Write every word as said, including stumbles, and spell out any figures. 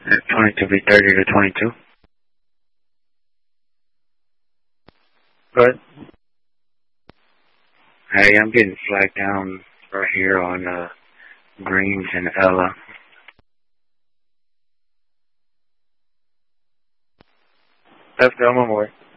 twenty-two B thirty to twenty-two. Good. Hey, I'm getting flagged down right here on uh, Greens and Ella. Let's go, my boy.